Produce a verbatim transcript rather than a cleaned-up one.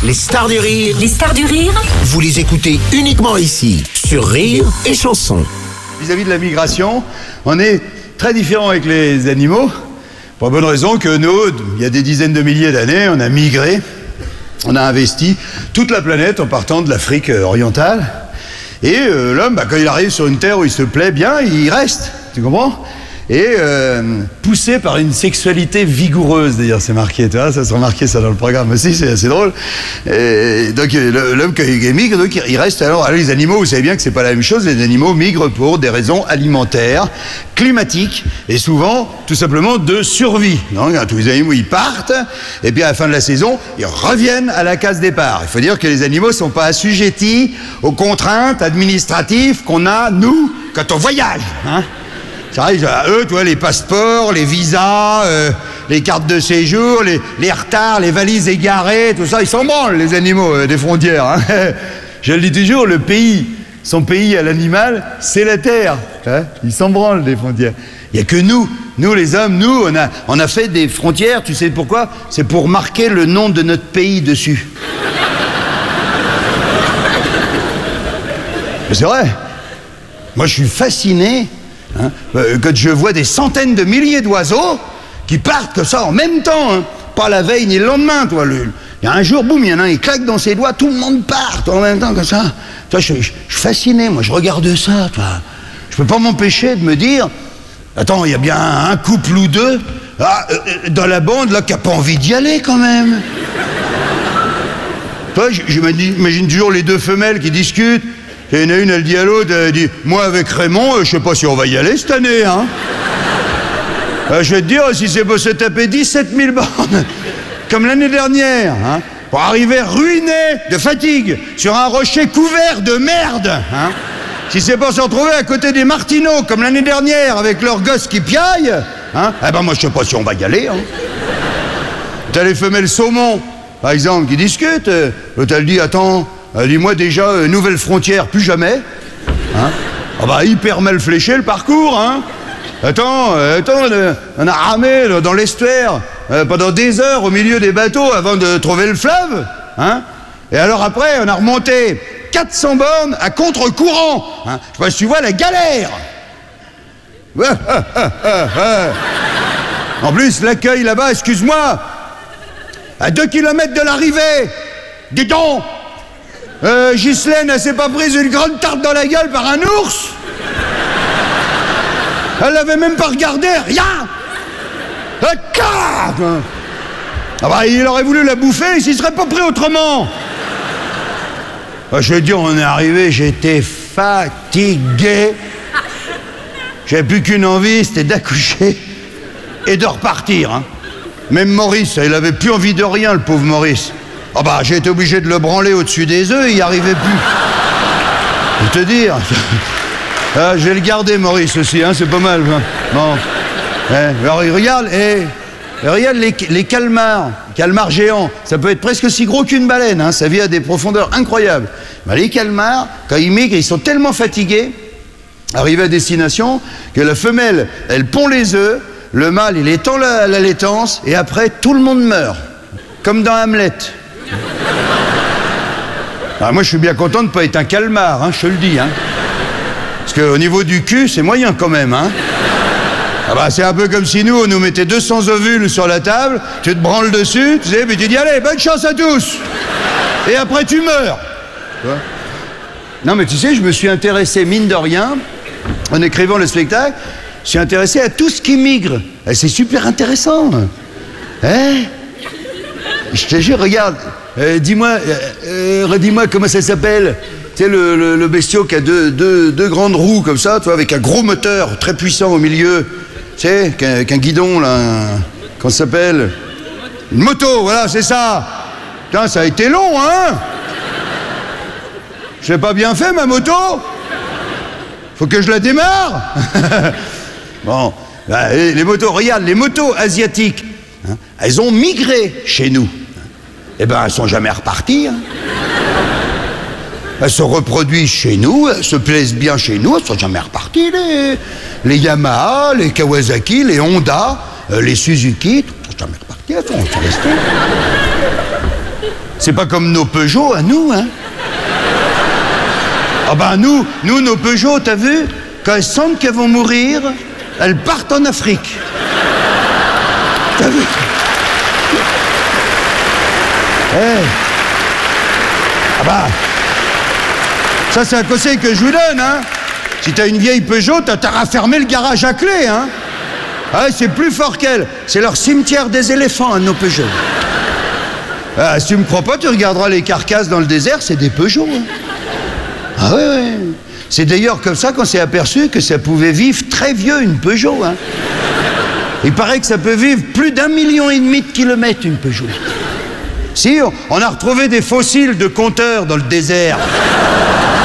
Les stars du rire. Les stars du rire. Vous les écoutez uniquement ici, sur Rire et Chanson. Vis-à-vis de la migration, on est très différent avec les animaux, pour la bonne raison que nous, il y a des dizaines de milliers d'années, on a migré, on a investi toute la planète en partant de l'Afrique orientale. Et euh, l'homme, bah, quand il arrive sur une terre où il se plaît bien, il reste, tu comprends ? Et euh, poussé par une sexualité vigoureuse, d'ailleurs, c'est marqué, tu vois, ça se remarqué ça dans le programme aussi, c'est assez drôle. Et donc le, l'homme qui migre, donc, il reste alors, alors les animaux, vous savez bien que c'est pas la même chose, les animaux migrent pour des raisons alimentaires, climatiques, et souvent, tout simplement, de survie. Donc tous les animaux, ils partent, et puis à la fin de la saison, ils reviennent à la case départ. Il faut dire que les animaux sont pas assujettis aux contraintes administratives qu'on a, nous, quand on voyage, hein. Ça arrive à eux, tu vois, les passeports, les visas, euh, les cartes de séjour, les, les retards, les valises égarées, tout ça, ils s'en branlent, les animaux euh, des frontières. Hein. Je le dis toujours, le pays, son pays à l'animal, c'est la terre. Hein. Ils s'en branlent des frontières. Il n'y a que nous, nous les hommes, nous, on a, on a fait des frontières, tu sais pourquoi ? C'est pour marquer le nom de notre pays dessus. Mais c'est vrai. Moi, je suis fasciné. Hein, euh, quand je vois des centaines de milliers d'oiseaux qui partent comme ça en même temps, hein, pas la veille ni le lendemain, toi. Il y a un jour, boum, il y en a un, il claque dans ses doigts, tout le monde part toi, en même temps comme ça. Toi, je, je, je suis fasciné, moi, je regarde ça, toi. Je peux pas m'empêcher de me dire, attends, il y a bien un couple ou deux ah, euh, dans la bande là qui a pas envie d'y aller quand même. Toi, j'imagine toujours les deux femelles qui discutent. Et il y en a une, elle dit à l'autre, elle dit, moi avec Raymond, euh, je sais pas si on va y aller cette année, hein. euh, je vais te dire, si c'est pour se taper dix-sept mille bornes, comme l'année dernière, hein, pour arriver ruiné de fatigue sur un rocher couvert de merde, hein, si c'est pour se retrouver à côté des martineaux, comme l'année dernière, avec leurs gosses qui piaillent, hein, eh ben moi je sais pas si on va y aller, hein. T'as les femelles saumon, par exemple, qui discutent, euh, l'autre elle dit, attends, Euh, dis-moi déjà, euh, nouvelle frontière, plus jamais. Hein, ah bah, hyper mal fléché le parcours, hein. Attends, euh, attends, euh, on a ramé là, dans l'estuaire euh, pendant des heures au milieu des bateaux avant de trouver le fleuve, hein. Et alors après, on a remonté quatre cents bornes à contre-courant, hein. Je sais pas si tu vois la galère. En plus, l'accueil là-bas, excuse-moi, à deux kilomètres de l'arrivée, dis donc. Euh, Ghislaine, elle s'est pas prise une grande tarte dans la gueule par un ours? Elle l'avait même pas regardé, rien. Ah bah, il aurait voulu la bouffer, il s'y serait pas pris autrement. Ah, je veux dire, on est arrivé, j'étais fatigué. J'avais plus qu'une envie, c'était d'accoucher et de repartir, hein. Même Maurice, il avait plus envie de rien, le pauvre Maurice. Ah bah, j'ai été obligé de le branler au-dessus des œufs, il n'y arrivait plus. Je vais te dire. Ah, je vais le garder, Maurice, aussi, hein, c'est pas mal. Hein. Bon. Eh, alors, regarde, eh, regarde les, les calmars, calmars géants, ça peut être presque aussi gros qu'une baleine, hein, ça vit à des profondeurs incroyables. Ben, les calmars, quand ils migrent, ils sont tellement fatigués, arrivés à destination, que la femelle, elle pond les œufs, le mâle, il étend la, la laitance, et après, tout le monde meurt. Comme dans Hamlet. Ah, moi je suis bien content de ne pas être un calmar, hein, je te le dis, hein. Parce qu'au niveau du cul, c'est moyen quand même, hein. Ah bah, c'est un peu comme si nous, on nous mettait deux cents ovules sur la table, tu te branles dessus, tu sais, puis tu dis allez, bonne chance à tous. Et après tu meurs. Tu vois ? Non mais tu sais, je me suis intéressé, mine de rien, en écrivant le spectacle, je suis intéressé à tout ce qui migre. Et c'est super intéressant. Hein ? Je te jure, regarde, euh, dis-moi, euh, euh, redis-moi comment ça s'appelle. Tu sais, le, le, le bestiau qui a deux, deux, deux grandes roues comme ça, tu vois, avec un gros moteur très puissant au milieu. Tu sais, qu'un, qu'un guidon, là, un, comment ça s'appelle? Une moto, voilà, c'est ça. Putain, ça a été long, hein? Je l'ai pas bien fait, ma moto? Faut que je la démarre. Bon, bah, les, les motos, regarde, les motos asiatiques. Hein, elles ont migré chez nous. Eh ben, elles sont jamais reparties. Hein. Elles se reproduisent chez nous, elles se plaisent bien chez nous, elles sont jamais reparties. Les, les Yamaha, les Kawasaki, les Honda, euh, les Suzuki, elles sont jamais reparties, elles sont restées. C'est pas comme nos Peugeot à nous, hein. Ah ben nous, nous, nos Peugeot, t'as vu? Quand elles sentent qu'elles vont mourir, elles partent en Afrique. T'as vu? Hey. Ah bah, ça c'est un conseil que je vous donne, hein. Si t'as une vieille Peugeot, t'as t'as raffermé le garage à clé, hein. Ah, c'est plus fort qu'elle. C'est leur cimetière des éléphants, hein, nos Peugeot. Ah, si tu me crois pas, tu regarderas les carcasses dans le désert, c'est des Peugeot, hein. Ah ouais, ouais. C'est d'ailleurs comme ça qu'on s'est aperçu que ça pouvait vivre très vieux, une Peugeot, hein. Il paraît que ça peut vivre plus d'un million et demi de kilomètres, une Peugeot. Si, on a retrouvé des fossiles de compteurs dans le désert.